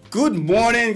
Good morning,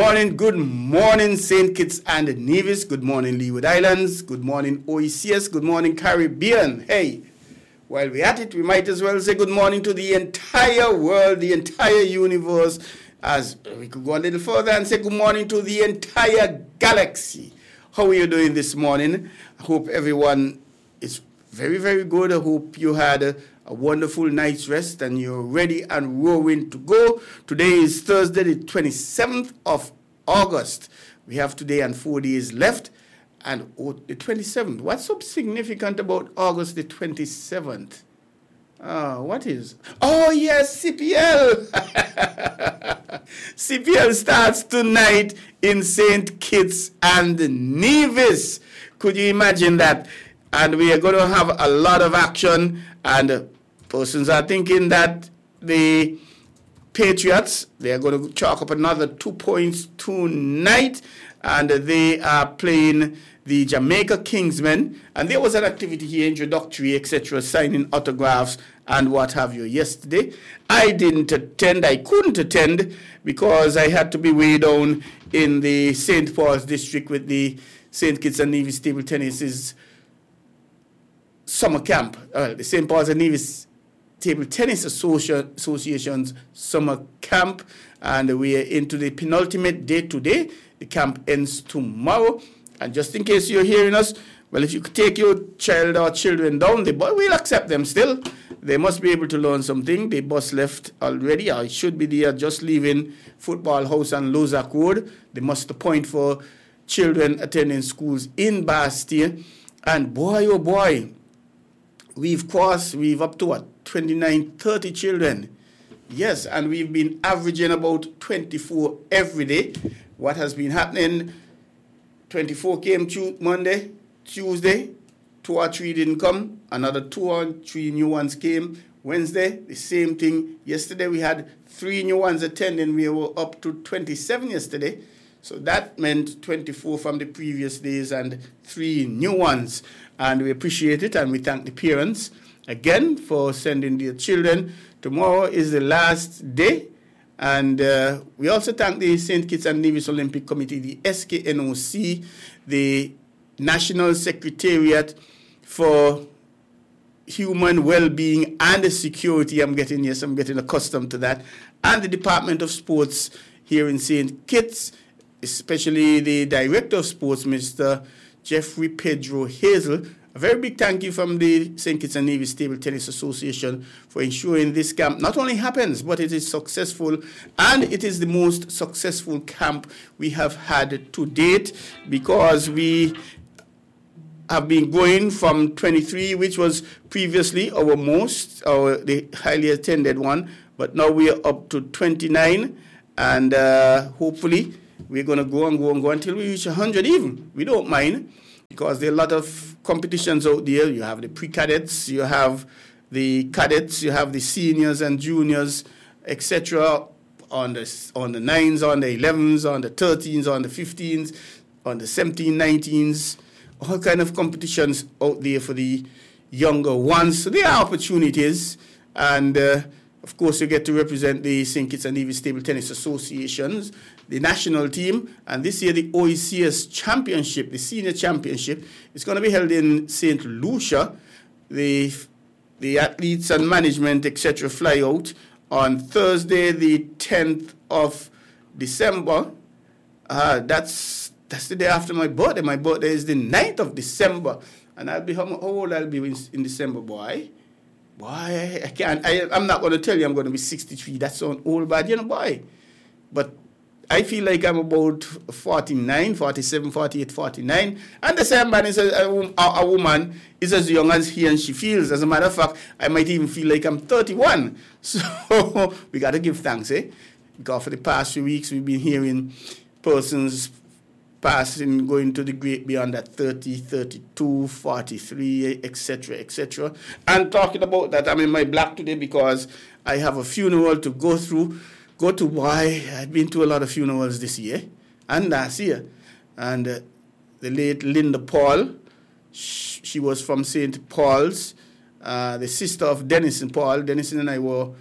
St. Kitts and Nevis. Good morning, Leeward Islands. Good morning, OECS. Good morning, Caribbean. Hey, while we're at it, we might as well say good morning to the entire world, the entire universe, as we could go a little further and say good morning to the entire galaxy. How are you doing this morning? I hope everyone is very, very good. I hope you had a wonderful night's rest and you're ready and roaring to go. Today is Thursday, the 27th of August. We have today and 4 days left. And the 27th, what's so significant about August the 27th? What is? Oh, yes, CPL. CPL starts tonight in St. Kitts and Nevis. Could you imagine that? And we are going to have a lot of action, and persons are thinking that the Patriots, they are going to chalk up another 2 points tonight, and they are playing the Jamaica Kingsmen. And there was an activity here, introductory, etc., signing autographs and what have you yesterday. I didn't attend. I couldn't attend because I had to be way down in the St. Paul's district with the St. Kitts and Nevis Table Tennis's summer camp. The St. Paul's and Nevis Table Tennis Association's summer camp, and we are into the penultimate day today. The camp ends tomorrow. And just in case you're hearing us, well, if you could take your child or children down, we'll accept them still. They must be able to learn something. The bus left already, or it should be there, just leaving Football House and Lozak Road. They must appoint for children attending schools in Bastille. And boy, oh boy, we've up to 29, 30 children. Yes, and we've been averaging about 24 every day. What has been happening, 24 came Monday, Tuesday, 2 or 3 didn't come. Another 2 or 3 new ones came. Wednesday, the same thing. Yesterday we had 3 new ones attending. We were up to 27 yesterday. So that meant 24 from the previous days and 3 new ones. And we appreciate it, and we thank the parents again for sending their children. Tomorrow is the last day. And we also thank the St. Kitts and Nevis Olympic Committee, the SKNOC, the National Secretariat for Human Well-Being and Security. I'm getting accustomed to that. And the Department of Sports here in St. Kitts, especially the Director of Sports, Mr. Jeffrey Pedro Hazel. A very big thank you from the St. Kitts and Nevis Table Tennis Association for ensuring this camp not only happens, but it is successful, and it is the most successful camp we have had to date, because we have been going from 23, which was previously the highly attended one, but now we are up to 29, and hopefully we're going to go until we reach 100 even. We don't mind, because there are a lot of competitions out there. You have the pre-cadets, you have the cadets, you have the seniors and juniors, etc. on the 9s, on the 11s, on the 13s, on the 15s, on the 17, 19s, all kind of competitions out there for the younger ones. So there are opportunities, and of course you get to represent the St. Kitts and Nevis Table Tennis Associations, the national team, and this year the OECS Championship, the Senior Championship, is going to be held in St. Lucia. The athletes and management, etc., fly out on Thursday, the 10th of December. That's the day after my birthday. My birthday is the 9th of December, and I'll be how old I'll be in December, boy. Boy, I can't. I'm not going to tell you I'm going to be 63. That sounds old, bad, boy. But I feel like I'm about 49, 47, 48, 49. And the same man is a woman is as young as he and she feels. As a matter of fact, I might even feel like I'm 31. So we got to give thanks, because for the past few weeks, we've been hearing persons passing, going to the great beyond that 30, 32, 43, etc., etc. And talking about that, I'm in my black today because I have a funeral to go to. Why? I've been to a lot of funerals this year and last year. And the late Linda Paul, she was from St. Paul's, the sister of Denison Paul. Denison and I were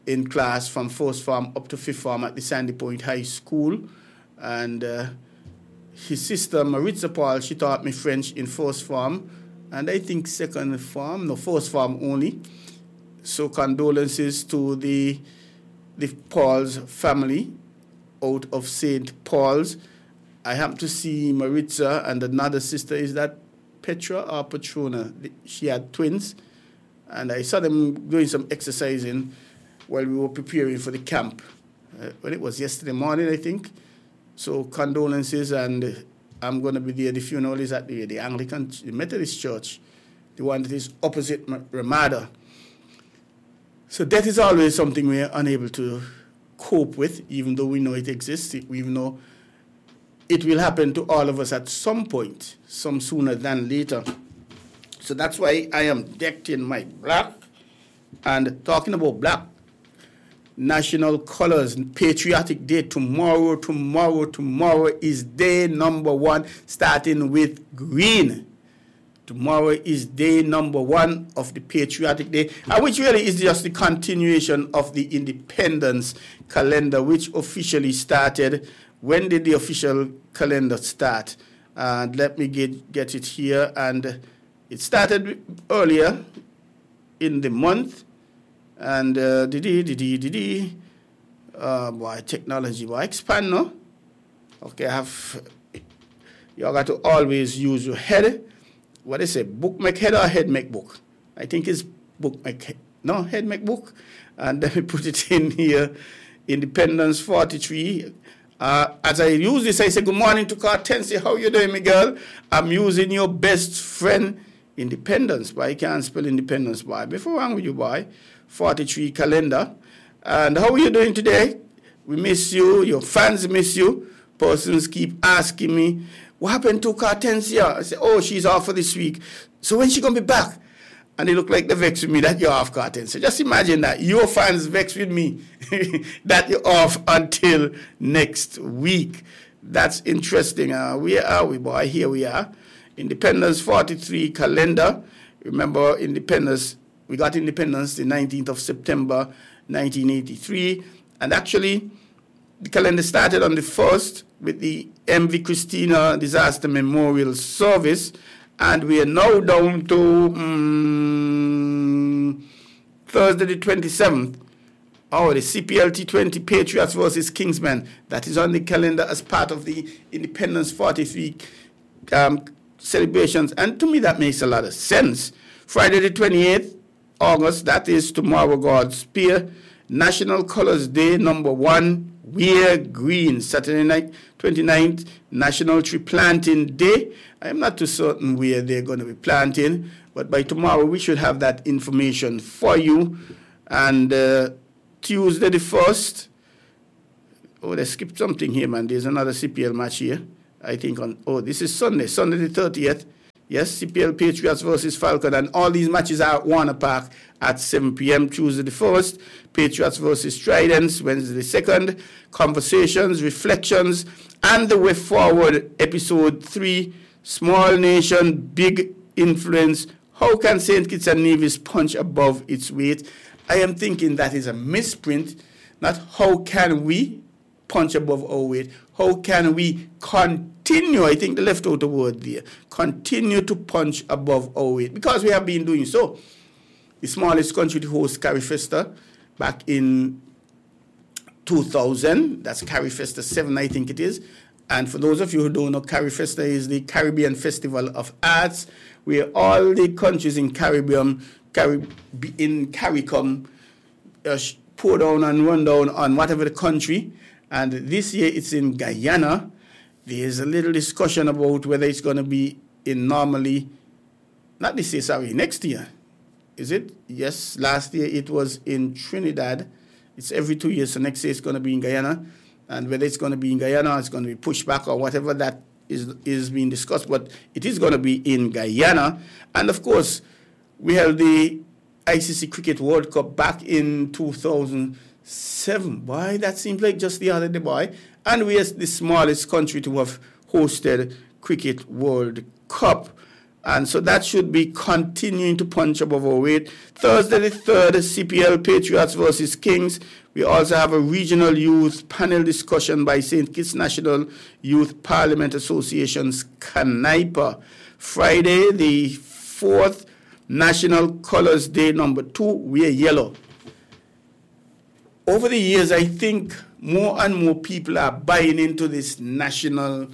in class from first form up to fifth form at the Sandy Point High School. And his sister, Maritza Paul, she taught me French in first form, and I think first form only. So condolences to the Paul's family out of St. Paul's. I happen to see Maritza and another sister. Is that Petra or Patrona? She had twins. And I saw them doing some exercising while we were preparing for the camp. Well, it was yesterday morning, I think. So condolences, and I'm going to be there. The funeral is at the Anglican, the Methodist Church, the one that is opposite Ramada. So death is always something we are unable to cope with, even though we know it exists, even though it will happen to all of us at some point, some sooner than later. So that's why I am decked in my black. And talking about black, national colors, Patriotic Day, tomorrow is day number 1, starting with green. Tomorrow is day number 1 of the Patriotic Day, which really is just the continuation of the Independence calendar, which officially started. When did the official calendar start? Let me get it here. And it started earlier in the month. And boy, technology, boy, expand, no? Okay, you got to always use your head. What is it, book make head or head make book? I think it's book make head. No, head make book. And let me put it in here, Independence 43. As I use this, I say, good morning to Cartensi. How you doing, Miguel? I'm using your best friend, Independence, boy. I can't spell Independence, boy. Before wrong with you, boy. 43 calendar. And how are you doing today? We miss you. Your fans miss you. Persons keep asking me, what happened to Cartensia? I say, oh, she's off for this week. So when she going to be back? And they look like they're vexed with me that you're off, Cartensia. Just imagine that. Your fans vexed with me that you're off until next week. That's interesting. Where are we, boy? Here we are. Independence 43 calendar. Remember, independence. We got independence the 19th of September, 1983. And actually, the calendar started on the 1st with the MV Christina Disaster Memorial Service. And we are now down to Thursday the 27th. Oh, the CPLT 20 Patriots versus Kingsmen. That is on the calendar as part of the Independence 43 celebrations. And to me, that makes a lot of sense. Friday the 28th August, that is tomorrow, God's Spear. National Colors Day, number 1, wear green. Saturday night, 29th, National Tree Planting Day. I am not too certain where they're going to be planting, but by tomorrow we should have that information for you. And Tuesday the 1st, oh, they skipped something here, man. There's another CPL match here. I think this is Sunday the 30th. Yes, CPL Patriots versus Falcon, and all these matches are at Warner Park at 7 p.m. Tuesday the 1st. Patriots versus Tridents, Wednesday the 2nd. Conversations, Reflections, and the Way Forward, Episode 3. Small Nation, Big Influence. How can St. Kitts and Nevis punch above its weight? I am thinking that is a misprint, not how can we punch above our weight. How can we continue, I think they left out the word there, continue to punch above our weight, because we have been doing so. The smallest country to host CariFesta back in 2000, that's CariFesta 7, I think it is. And for those of you who don't know, CariFesta is the Caribbean Festival of Arts, where all the countries in CARICOM pour down and run down on whatever the country. And this year it's in Guyana. There's a little discussion about whether it's going to be in next year. Is it? Yes, last year it was in Trinidad. It's every 2 years, so next year it's going to be in Guyana. And whether it's going to be in Guyana or it's going to be pushed back or whatever that is being discussed, but it is going to be in Guyana. And of course, we held the ICC Cricket World Cup back in 2007. Boy, that seems like just the other day, boy. And we are the smallest country to have hosted Cricket World Cup. And so that should be continuing to punch above our weight. Thursday the 3rd, CPL Patriots versus Kings. We also have a regional youth panel discussion by St. Kitts National Youth Parliament Association's Canipa. Friday the 4th, National Colors Day number 2, wear yellow. Over the years, I think more and more people are buying into this nationalism,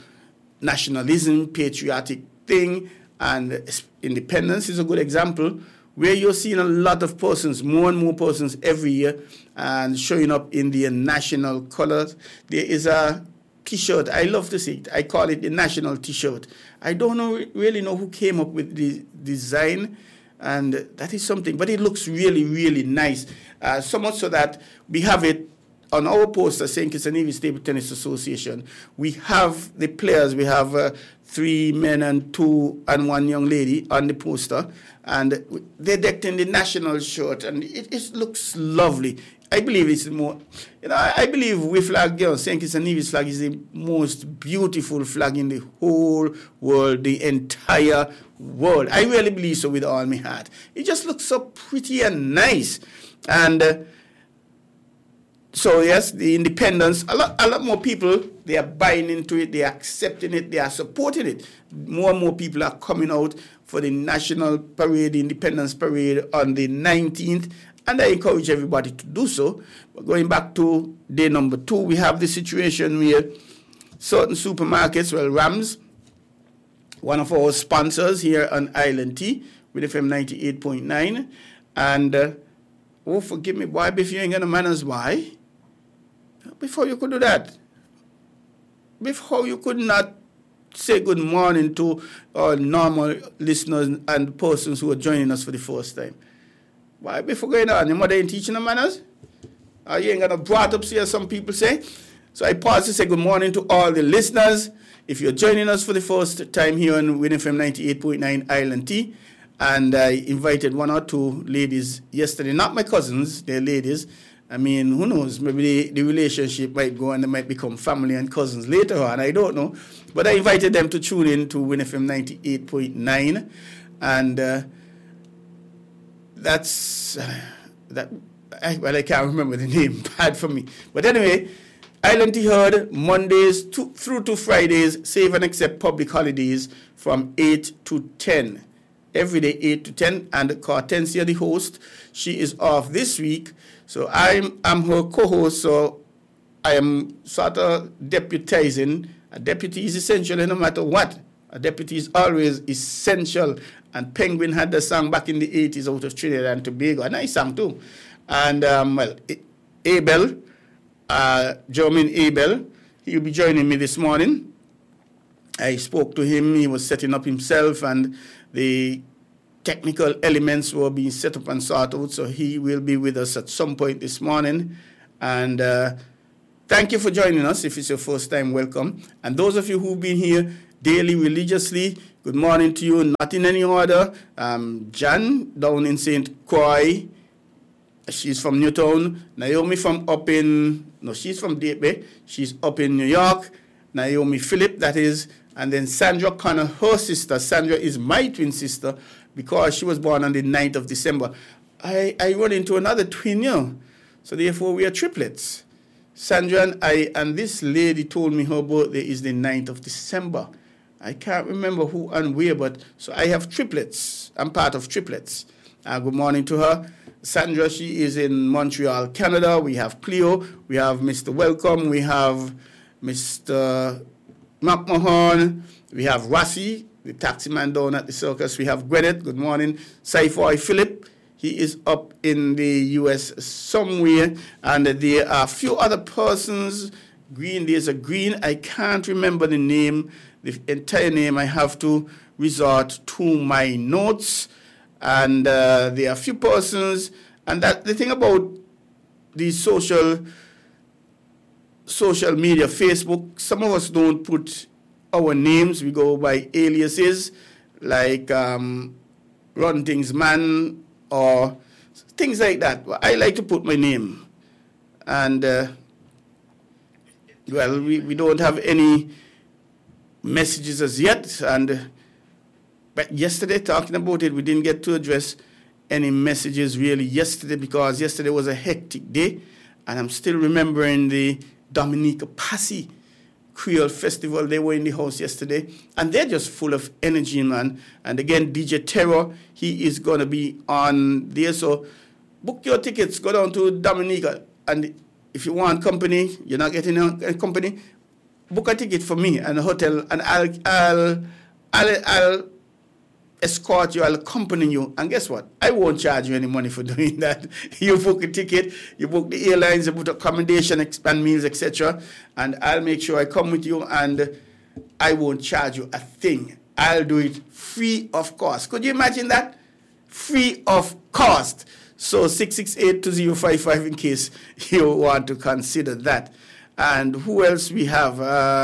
patriotic thing, and independence is a good example, where you're seeing a lot of persons, more and more persons every year, and showing up in their national colors. There is a T-shirt, I love to see it. I call it the national T-shirt. I don't really know who came up with the design, and that is something, but it looks really, really nice. So much so that we have it on our poster, St. Kitts and Nevis Table Tennis Association. We have the players. We have 3 men and 2 and 1 young lady on the poster, and they're decked in the national shirt, and it looks lovely. I believe it's more, I believe we flag, St. Kitts and Nevis flag is the most beautiful flag in the whole world, the entire world. I really believe so with all my heart. It just looks so pretty and nice. And so, yes, the independence, a lot more people, they are buying into it, they are accepting it, they are supporting it. More and more people are coming out for the National Parade, the Independence Parade on the 19th. And I encourage everybody to do so. But going back to day number 2, we have the situation where certain supermarkets, Rams, one of our sponsors here on Island T, with FM 98.9. And, forgive me, boy, if you ain't got no manners, why? Before you could do that. Before you could not say good morning to our normal listeners and persons who are joining us for the first time. Why before going on? Your mother ain't teaching the manners? Or you ain't got no brought up here, some people say. So I pause to say good morning to all the listeners. If you're joining us for the first time here on Win FM 98.9 Island T, and I invited 1 or 2 ladies yesterday, not my cousins, they're ladies. I mean, who knows, maybe the relationship might go and they might become family and cousins later on, I don't know. But I invited them to tune in to Win FM 98.9, and I can't remember the name, bad for me. But anyway, Island T heard Mondays through to Fridays, save and accept public holidays from 8 to 10. Every day, 8 to 10. And Cortensia, the host, she is off this week. So I'm her co-host, so I am sort of deputizing. A deputy is essential no matter what. A deputy is always essential. And Penguin had the song back in the 80s out of Trinidad and Tobago. A nice song too. And, Abel, Jermaine Abel, he'll be joining me this morning. I spoke to him. He was setting up himself, and the technical elements were being set up and sorted out. So he will be with us at some point this morning. And thank you for joining us. If it's your first time, welcome. And those of you who've been here daily, religiously, good morning to you. Not in any order. Jan, down in St. Croix. She's from Newtown. Naomi from up in, no, she's from Dayton. She's up in New York. Naomi Phillip, that is. And then Sandra Connor, her sister. Sandra is my twin sister because she was born on the 9th of December. I run into another twin, so therefore we are triplets. Sandra and I, and this lady told me her birthday is the 9th of December. I can't remember who and where, but so I have triplets. I'm part of triplets. Good morning to her. Sandra, she is in Montreal, Canada. We have Cleo. We have Mr. Welcome. We have Mr. McMahon. We have Rassi, the taxi man down at the circus. We have Gwyneth. Good morning. Saifoy Philip. He is up in the U.S. somewhere. And there are a few other persons. Green, there's a Green. I can't remember the name, the entire name. I have to resort to my notes. And there are a few persons. And that the thing about the social media, Facebook, some of us don't put our names. We go by aliases like Run Things Man or things like that. I like to put my name. And, we don't have any messages as yet. And But yesterday, talking about it, we didn't get to address any messages really yesterday because yesterday was a hectic day. And I'm still remembering the Dominica Passy Creole Festival. They were in the house yesterday. And they're just full of energy, man. And again, DJ Terror, he is going to be on there. So book your tickets. Go down to Dominica. And if you want company, you're not getting a company, book a ticket for me and a hotel. And I'll escort you, I'll accompany you, and guess what? I won't charge you any money for doing that. You book a ticket, you book the airlines, you book accommodation and meals, etc., and I'll make sure I come with you, and I won't charge you a thing. I'll do it free of cost. Could you imagine that? Free of cost. So 668-2055 in case you want to consider that. And who else we have?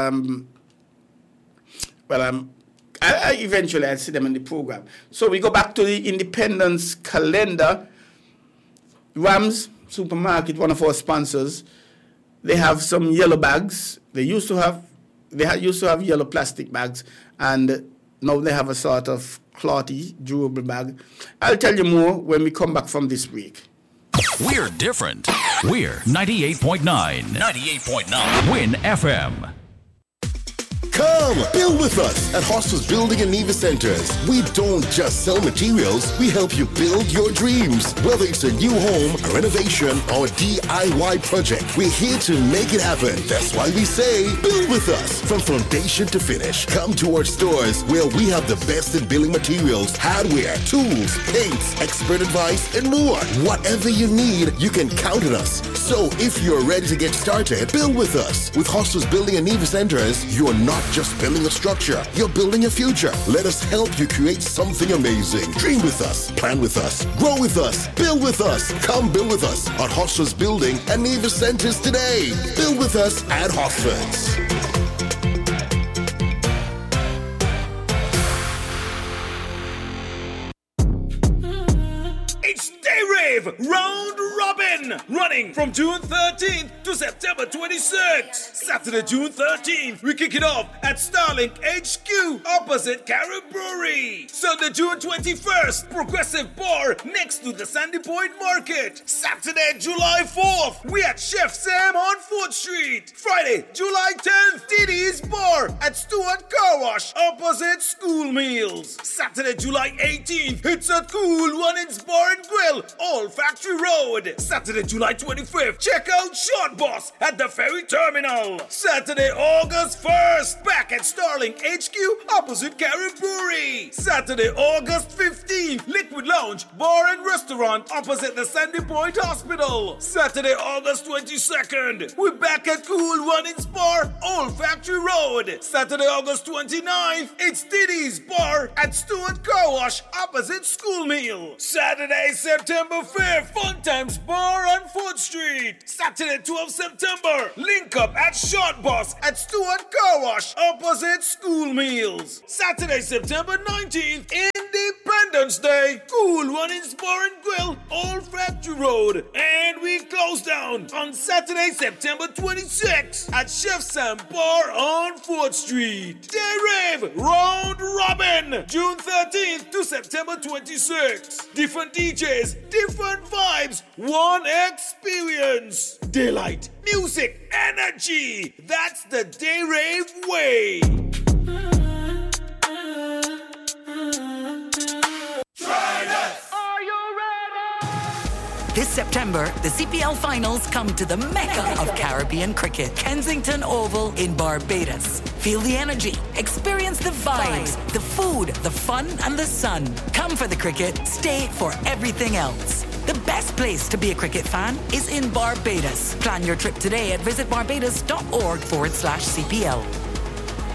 Eventually I'll see them in the program. So we go back to the Independence calendar. Rams Supermarket, one of our sponsors, they have some yellow bags. They used to have yellow plastic bags, and now they have a sort of clothy, durable bag. I'll tell you more when we come back from this break. We're different. We're 98.9. 98.9. Win FM. Come, build with us at Hostels Building and Neva Centers. We don't just sell materials, we help you build your dreams. Whether it's a new home, a renovation, or a DIY project, we're here to make it happen. That's why we say, build with us. From foundation to finish, come to our stores where we have the best in building materials, hardware, tools, paints, expert advice, and more. Whatever you need, you can count on us. So if you're ready to get started, build with us. With Hostels Building and Neva Centers, you're not just building a structure, you're building a future. Let us help you create something amazing. Dream with us, plan with us, grow with us, build with us. Come build with us at Hostels Building and Neva Centers today. Build with us at Hostels. Round Robin, running from June 13th to September 26th. Saturday, June 13th, we kick it off at Starlink HQ, opposite Carib Brewery. Sunday, June 21st, Progressive Bar next to the Sandy Point Market. Saturday, July 4th, we at Chef Sam on 4th Street. Friday, July 10th, TD's Bar at Stewart Car Wash, opposite School Meals. Saturday, July 18th, it's at Cool Runnings Bar and Grill, Old Factory Road. Saturday, July 25th, check out Short Boss at the Ferry Terminal. Saturday, August 1st, back at Starling HQ, opposite Carib Brewery. Saturday, August 15th, Liquid Lounge, Bar and Restaurant, opposite the Sandy Point Hospital. Saturday, August 22nd, we're back at Cool Runnings Bar, Old Factory Road. Saturday, August 29th, it's Diddy's Bar at Stewart Car Wash, opposite School Meal. Saturday, September 5th, Fun Times Bar on 4th Street. Saturday, 12th September, link up at Short Boss at Stewart Car Wash, opposite School Meals. Saturday, September 19th, Independence Day, Cool Runnings Bar and Grill, Old Factory Road. And we close down on Saturday, September 26th at Chef Sam Bar on 4th Street. Day Rave, Round Robin, June 13th to September 26th. Different DJs, different vibes, one experience. Daylight, music, energy. That's the Day Rave way. This September, the CPL Finals come to the mecca of Caribbean cricket, Kensington Oval in Barbados. Feel the energy, experience the vibes, the food, the fun, and the sun. Come for the cricket, stay for everything else. The best place to be a cricket fan is in Barbados. Plan your trip today at visitbarbados.org/CPL.